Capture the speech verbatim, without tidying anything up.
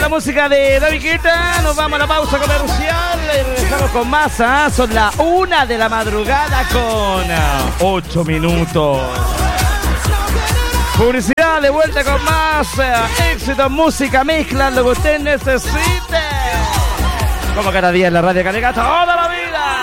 la música de David Guetta. Nos vamos a la pausa comercial. Y regresamos con más. ¿eh? Son las una de la madrugada con ocho minutos. Publicidad de vuelta con más eh, éxito, música, mezcla, lo que usted necesite. Como cada día en la Radio Caneca, toda la vida.